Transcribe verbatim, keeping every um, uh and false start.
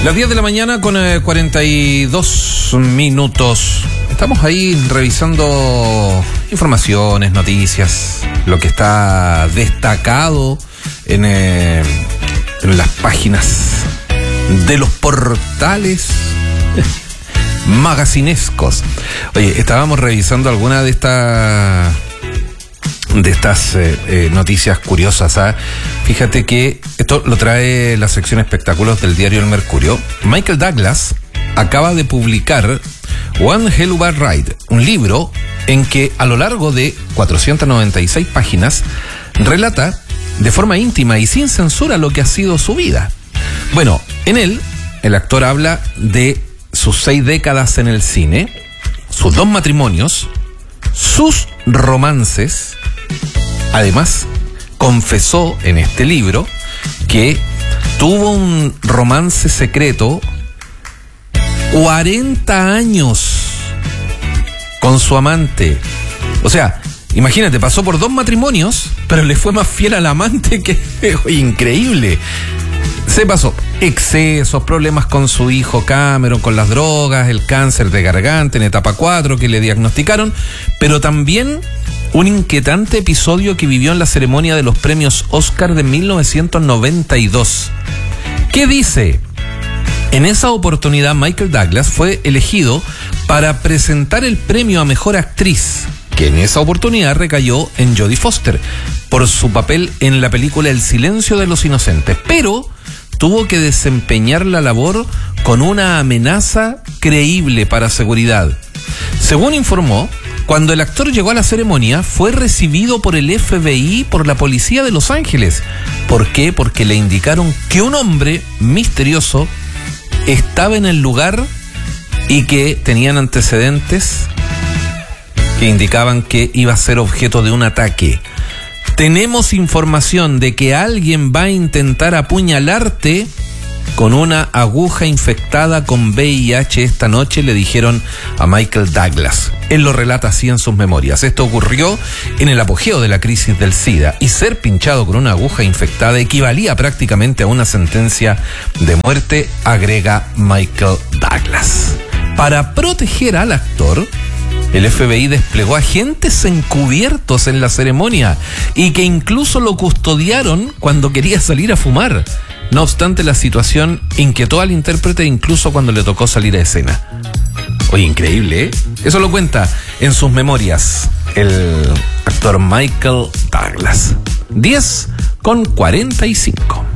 Las diez de la mañana con eh, cuarenta y dos minutos. Estamos ahí revisando informaciones, noticias, lo que está destacado en, eh, en las páginas de los portales magacinescos. Oye, estábamos revisando alguna de estas de estas eh, eh, noticias curiosas, ¿eh? Fíjate que esto lo trae la sección espectáculos del diario El Mercurio. Michael Douglas acaba de publicar One Hell of a Ride, un libro en que a lo largo de cuatrocientas noventa y seis páginas relata de forma íntima y sin censura lo que ha sido su vida. Bueno, en él el actor habla de sus seis décadas en el cine, sus dos matrimonios, sus romances. Además, confesó en este libro que tuvo un romance secreto cuarenta años con su amante. O sea, imagínate, pasó por dos matrimonios, pero le fue más fiel al amante que... increíble. Se pasó excesos, problemas con su hijo Cameron, con las drogas, el cáncer de garganta en etapa cuatro que le diagnosticaron, pero también un inquietante episodio que vivió en la ceremonia de los premios Oscar de mil novecientos noventa y dos. ¿Qué dice? En esa oportunidad Michael Douglas fue elegido para presentar el premio a Mejor Actriz, que en esa oportunidad recayó en Jodie Foster por su papel en la película El silencio de los inocentes, pero tuvo que desempeñar la labor con una amenaza creíble para seguridad. Según informó, cuando el actor llegó a la ceremonia, fue recibido por el F B I, por la policía de Los Ángeles. ¿Por qué? Porque le indicaron que un hombre misterioso estaba en el lugar y que tenían antecedentes que indicaban que iba a ser objeto de un ataque. Tenemos información de que alguien va a intentar apuñalarte con una aguja infectada con V I H esta noche, le dijeron a Michael Douglas. Él lo relata así en sus memorias. Esto ocurrió en el apogeo de la crisis del SIDA y ser pinchado con una aguja infectada equivalía prácticamente a una sentencia de muerte, agrega Michael Douglas. Para proteger al actor, el F B I desplegó agentes encubiertos en la ceremonia y que incluso lo custodiaron cuando quería salir a fumar. No obstante, la situación inquietó al intérprete incluso cuando le tocó salir a escena. Oye, increíble, ¿eh? Eso lo cuenta en sus memorias el actor Michael Douglas. diez con cuarenta y cinco.